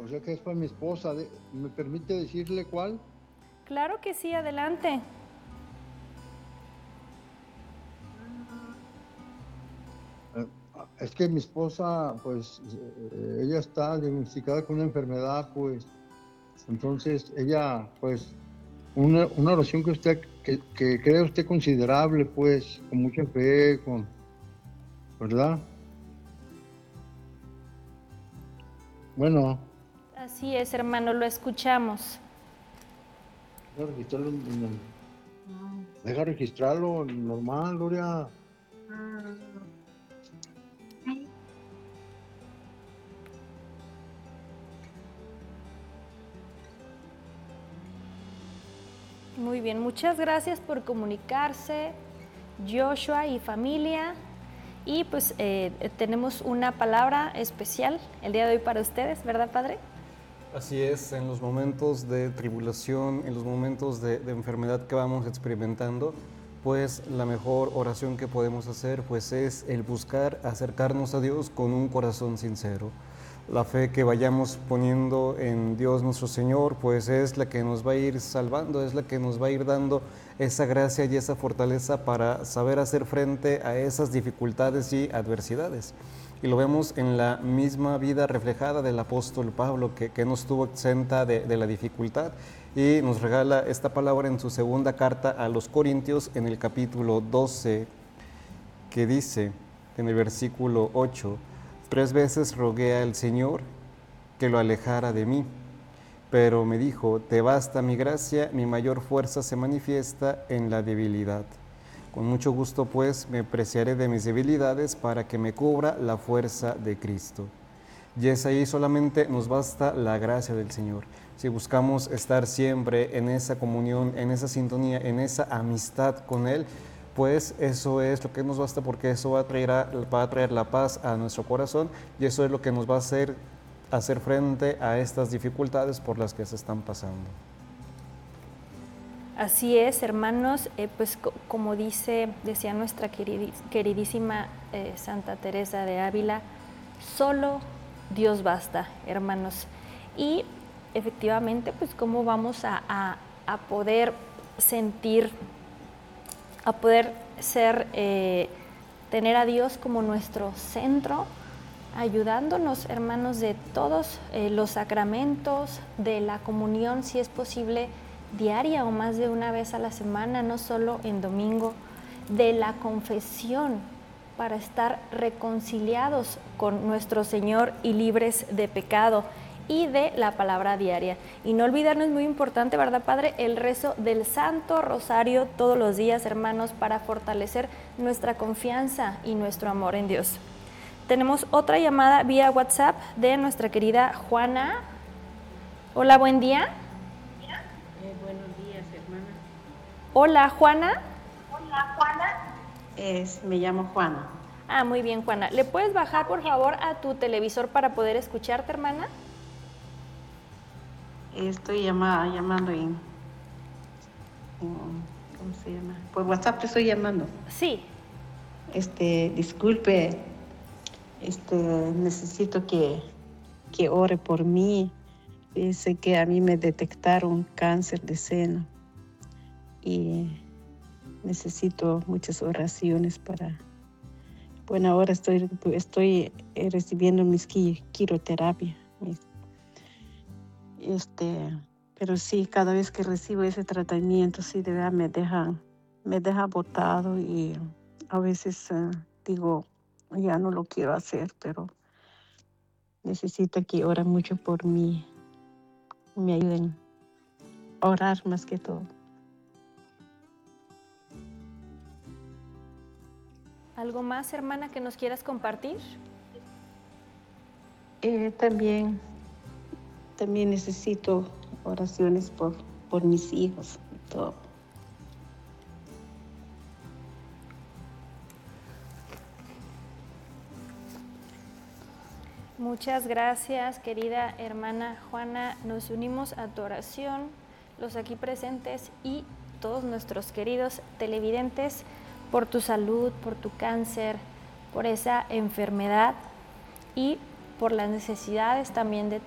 O sea que es para mi esposa. ¿Me permite decirle cuál? Claro que sí, adelante. Eh, Es que mi esposa, pues, ella está diagnosticada con una enfermedad, pues, entonces ella, pues, una oración que cree usted considerable, pues, con mucha fe, ¿verdad? Bueno, Así es, hermano, lo escuchamos. deja registrarlo deja registrarlo normal, Gloria. Muy bien, muchas gracias por comunicarse, Joshua y familia. Y pues tenemos una palabra especial el día de hoy para ustedes, ¿verdad, Padre? Así es, en los momentos de tribulación, en los momentos de enfermedad que vamos experimentando, pues la mejor oración que podemos hacer pues es el buscar acercarnos a Dios con un corazón sincero. La fe que vayamos poniendo en Dios nuestro Señor, pues es la que nos va a ir salvando, es la que nos va a ir dando esa gracia y esa fortaleza para saber hacer frente a esas dificultades y adversidades. Y lo vemos en la misma vida reflejada del apóstol Pablo, que no estuvo exenta de la dificultad, y nos regala esta palabra en su segunda carta a los Corintios, en el capítulo 12, que dice, en el versículo 8, 3 veces rogué al Señor que lo alejara de mí, pero me dijo, te basta mi gracia, mi mayor fuerza se manifiesta en la debilidad. Con mucho gusto, pues, me preciaré de mis debilidades para que me cubra la fuerza de Cristo. Y es ahí solamente nos basta la gracia del Señor. Si buscamos estar siempre en esa comunión, en esa sintonía, en esa amistad con Él, pues eso es lo que nos basta, porque eso va a traer la paz a nuestro corazón, y eso es lo que nos va a hacer frente a estas dificultades por las que se están pasando. Así es, hermanos, pues como decía nuestra queridísima Santa Teresa de Ávila, solo Dios basta, hermanos. Y efectivamente, pues cómo vamos a poder sentir, a poder ser, tener a Dios como nuestro centro, ayudándonos, hermanos, de todos los sacramentos, de la comunión, si es posible, diaria o más de una vez a la semana, no solo en domingo, de la confesión para estar reconciliados con nuestro Señor y libres de pecado, y de la palabra diaria. Y no olvidarnos, muy importante, ¿verdad, Padre? El rezo del Santo Rosario todos los días, hermanos, para fortalecer nuestra confianza y nuestro amor en Dios. Tenemos otra llamada vía WhatsApp de nuestra querida Juana. Hola, buen día. Buenos días, hermana. Hola, Juana. Hola, Juana. Me llamo Juana. Ah, muy bien, Juana. ¿Le puedes bajar, por favor, a tu televisor para poder escucharte, hermana? Estoy llamando ¿cómo se llama? Por WhatsApp te estoy llamando. Sí. Disculpe, necesito que ore por mí. Dice que a mí me detectaron cáncer de seno y necesito muchas oraciones para... Bueno, ahora estoy recibiendo mis quimioterapia. Pero sí, cada vez que recibo ese tratamiento, sí, de verdad me deja botado, y a veces digo, ya no lo quiero hacer, pero necesito que oren mucho por mí, me ayuden a orar más que todo. ¿Algo más, hermana, que nos quieras compartir? También necesito oraciones por mis hijos y todo. Muchas gracias, querida hermana Juana. Nos unimos a tu oración, los aquí presentes y todos nuestros queridos televidentes, por tu salud, por tu cáncer, por esa enfermedad y por las necesidades también de